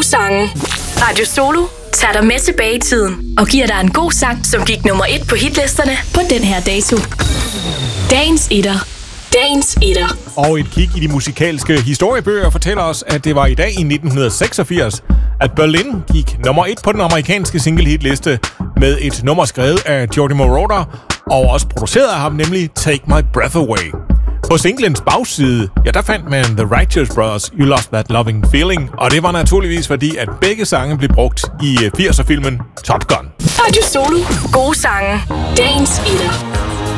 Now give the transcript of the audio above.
sange. Radio Solo tager dig med tilbage i tiden og giver dig en god sang, som gik nummer 1 på hitlisterne på den her dato. Dagens etter. Dagens etter. Og et kig i de musikalske historiebøger fortæller os, at det var i dag i 1986, at Berlin gik nummer 1 på den amerikanske single-hitliste med et nummer skrevet af Jordi Moroder og også produceret af ham, nemlig Take My Breath Away. På singlens bagside, ja, der fandt man The Righteous Brothers' You Lost That Loving Feeling, og det var naturligvis fordi, at begge sange blev brugt i 80'er-filmen Top Gun. Radio Solo. Gode sange. Dagens etter.